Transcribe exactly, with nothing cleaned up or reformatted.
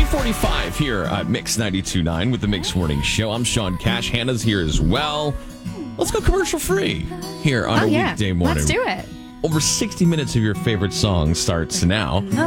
forty-five here at Mix ninety-two point nine with the Mix Morning Show. I'm Sean Cash. Hannah's here as well. Let's go commercial free here on oh, a yeah. weekday morning. Let's do it. Over sixty minutes of your favorite song starts now.